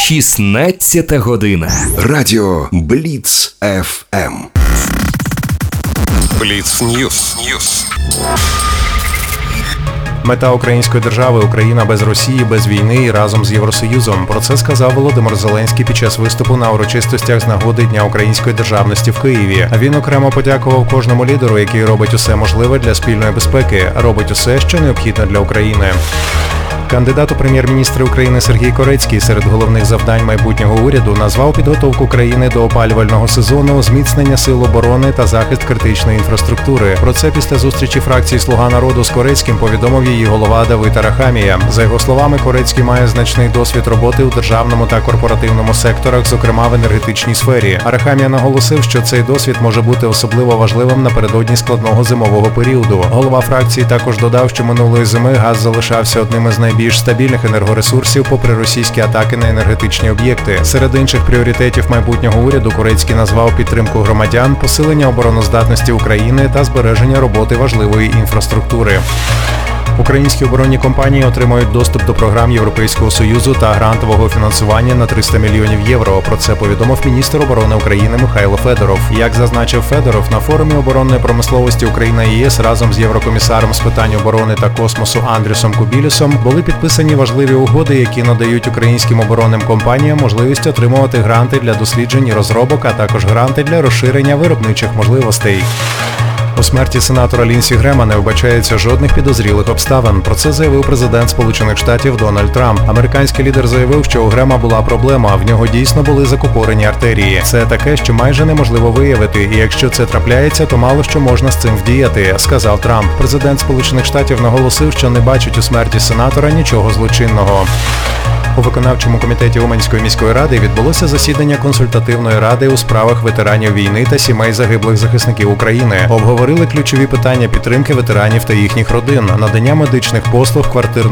16 година. Радіо Бліц ФМ. Бліц Ньюс. Мета української держави – Україна без Росії, без війни і разом з Євросоюзом. Про це сказав Володимир Зеленський під час виступу на урочистостях з нагоди Дня української державності в Києві. Він окремо подякував кожному лідеру, який робить усе можливе для спільної безпеки, робить усе, що необхідно для України. Кандидат у прем'єр-міністри України Сергій Корецький серед головних завдань майбутнього уряду назвав підготовку країни до опалювального сезону, зміцнення сил оборони та захист критичної інфраструктури. Про це після зустрічі фракції «Слуга народу» з Корецьким повідомив її голова Давид Арахамія. За його словами, Корецький має значний досвід роботи у державному та корпоративному секторах, зокрема в енергетичній сфері. Арахамія наголосив, що цей досвід може бути особливо важливим напередодні складного зимового періоду. Голова фракції також додав, що минулої зими газ залишався одним із найбільш стабільних енергоресурсів попри російські атаки на енергетичні об'єкти. Серед інших пріоритетів майбутнього уряду Корецький назвав підтримку громадян, посилення обороноздатності України та збереження роботи важливої інфраструктури. Українські оборонні компанії отримають доступ до програм Європейського Союзу та грантового фінансування на 300 мільйонів євро. Про це повідомив міністр оборони України Михайло Федоров. Як зазначив Федоров, на форумі оборонної промисловості Україна і ЄС разом з єврокомісаром з питань оборони та космосу Андрюсом Кубілюсом були підписані важливі угоди, які надають українським оборонним компаніям можливість отримувати гранти для досліджень і розробок, а також гранти для розширення виробничих можливостей. У смерті сенатора Лінсі Грема не вбачається жодних підозрілих обставин. Про це заявив президент Сполучених Штатів Дональд Трамп. Американський лідер заявив, що у Грема була проблема, в нього дійсно були закупорені артерії. Це таке, що майже неможливо виявити, і якщо це трапляється, то мало що можна з цим вдіяти, сказав Трамп. Президент Сполучених Штатів наголосив, що не бачить у смерті сенатора нічого злочинного. У виконавчому комітеті Уманської міської ради відбулося засідання консультативної ради у справах ветеранів війни та сімей загиблих захисників України. Обговорили ключові питання підтримки ветеранів та їхніх родин, надання медичних послуг, квартирного